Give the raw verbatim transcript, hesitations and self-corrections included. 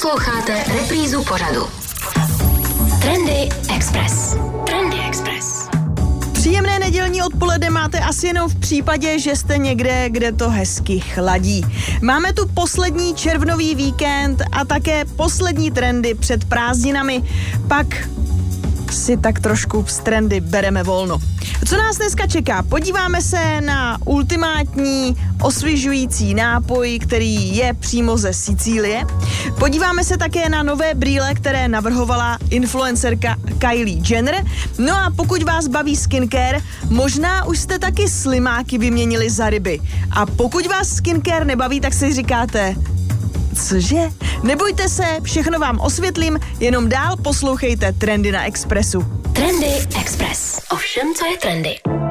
Posloucháte reprízu pořadu. Trendy Express. Trendy Express. Příjemné nedělní odpoledne máte asi jenom v případě, že jste někde, kde to hezky chladí. Máme tu poslední červnový víkend a také poslední trendy před prázdninami. Pak si tak trošku z trendy bereme volno. Co nás dneska čeká? Podíváme se na ultimátní osvěžující nápoj, který je přímo ze Sicílie. Podíváme se také na nové brýle, které navrhovala influencerka Kylie Jenner. No a pokud vás baví skincare, možná už jste taky slimáky vyměnili za ryby. A pokud vás skincare nebaví, tak si říkáte... Cože? Nebojte se, všechno vám osvětlím, jenom dál poslouchejte Trendy na Expressu. Trendy Express. Ovšem, co je trendy.